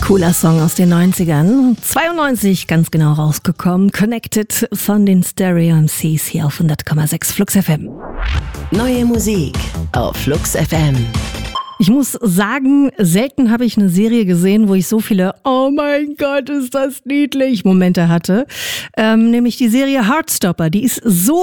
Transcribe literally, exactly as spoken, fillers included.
Cooler Song aus den neunzigern. zweiundneunzig ganz genau rausgekommen. Connected von den Stereo M Cs hier auf hundert Komma sechs Flux F M. Neue Musik auf Flux F M. Ich muss sagen, selten habe ich eine Serie gesehen, wo ich so viele "Oh mein Gott, ist das niedlich" Momente hatte. Ähm, nämlich die Serie Heartstopper. Die ist so